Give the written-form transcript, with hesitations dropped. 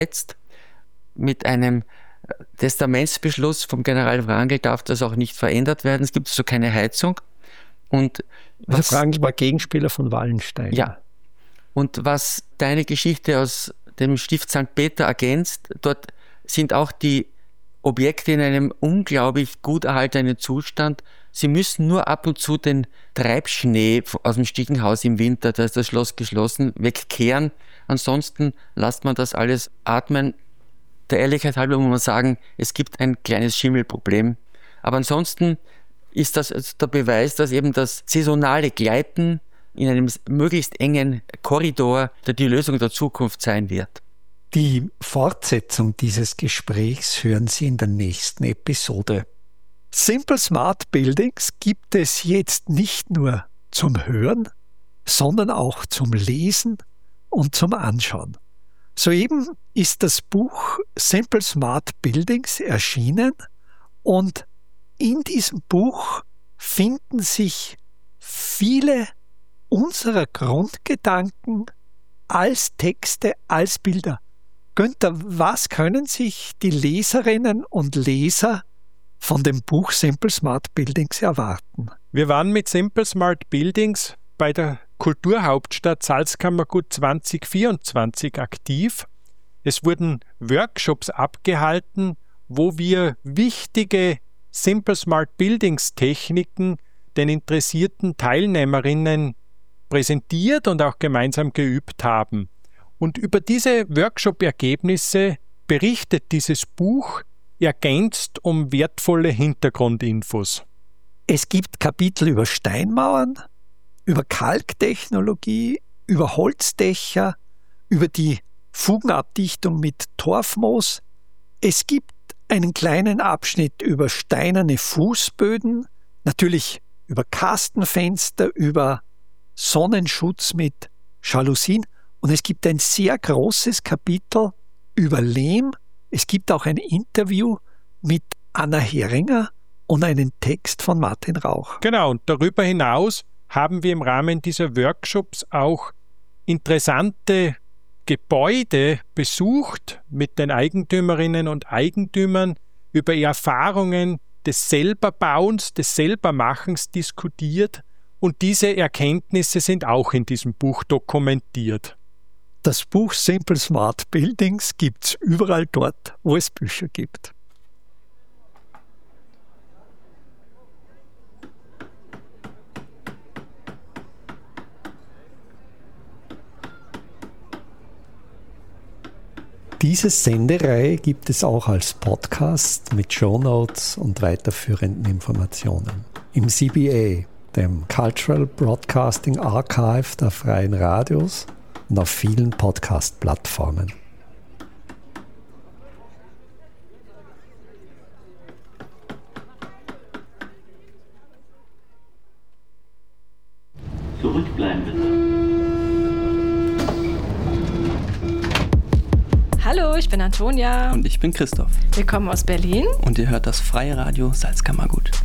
Jetzt mit einem Testamentsbeschluss vom General Wrangel darf das auch nicht verändert werden. Es gibt also keine Heizung. Und Wrangel war Gegenspieler von Wallenstein. Ja. Und was deine Geschichte aus dem Stift St. Peter ergänzt, dort sind auch die Objekte in einem unglaublich gut erhaltenen Zustand. Sie müssen nur ab und zu den Treibschnee aus dem Stiegenhaus im Winter, da ist das Schloss geschlossen, wegkehren. Ansonsten lässt man das alles atmen. Der Ehrlichkeit halber muss man sagen, es gibt ein kleines Schimmelproblem. Aber ansonsten ist das der Beweis, dass eben das saisonale Gleiten in einem möglichst engen Korridor die Lösung der Zukunft sein wird. Die Fortsetzung dieses Gesprächs hören Sie in der nächsten Episode. Simple Smart Buildings gibt es jetzt nicht nur zum Hören, sondern auch zum Lesen und zum Anschauen. Soeben ist das Buch Simple Smart Buildings erschienen und in diesem Buch finden sich viele unserer Grundgedanken als Texte, als Bilder. Günther, was können sich die Leserinnen und Leser von dem Buch Simple Smart Buildings erwarten? Wir waren mit Simple Smart Buildings bei der Kulturhauptstadt Salzkammergut 2024 aktiv. Es wurden Workshops abgehalten, wo wir wichtige Simple Smart Buildings Techniken den interessierten Teilnehmerinnen präsentiert und auch gemeinsam geübt haben. Und über diese Workshop-Ergebnisse berichtet dieses Buch, ergänzt um wertvolle Hintergrundinfos. Es gibt Kapitel über Steinmauern, über Kalktechnologie, über Holzdächer, über die Fugenabdichtung mit Torfmoos. Es gibt einen kleinen Abschnitt über steinerne Fußböden, natürlich über Kastenfenster, über Sonnenschutz mit Jalousien. Und es gibt ein sehr großes Kapitel über Lehm. Es gibt auch ein Interview mit Anna Heringer und einen Text von Martin Rauch. Genau, und darüber hinaus haben wir im Rahmen dieser Workshops auch interessante Gebäude besucht, mit den Eigentümerinnen und Eigentümern über Erfahrungen des Selberbauens, des Selbermachens diskutiert. Und diese Erkenntnisse sind auch in diesem Buch dokumentiert. Das Buch Simple Smart Buildings gibt es überall dort, wo es Bücher gibt. Diese Sendereihe gibt es auch als Podcast mit Shownotes und weiterführenden Informationen. Im CBA, dem Cultural Broadcasting Archive der Freien Radios, und auf vielen Podcast-Plattformen. Zurückbleiben bitte. Hallo, ich bin Antonia. Und ich bin Christoph. Wir kommen aus Berlin. Und ihr hört das Freie Radio Salzkammergut.